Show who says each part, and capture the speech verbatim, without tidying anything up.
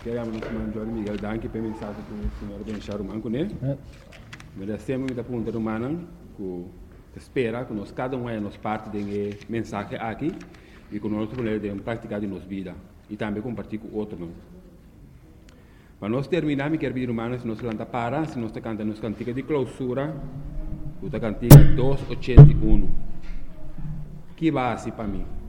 Speaker 1: Queremos nos mandar Miguel Danke para mensagem que o senhor Benchar o manco, né? Merecemos muita pergunta humana que espera que nós cada um é nos parte de mensagem aqui e que nós podemos praticar de nossa vida e também compartilhar com outros. Para nós terminar, me quero pedir humano se nós canta para, se nós cantamos nos cantiga de clausura, o cantiga duzentos e oitenta e um. Que base para mim?